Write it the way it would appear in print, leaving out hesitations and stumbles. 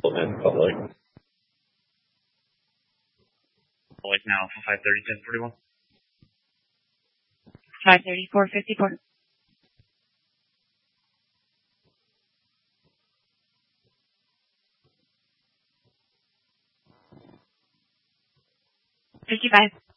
in public. Like now for 530, 1041. 534, 54. 55.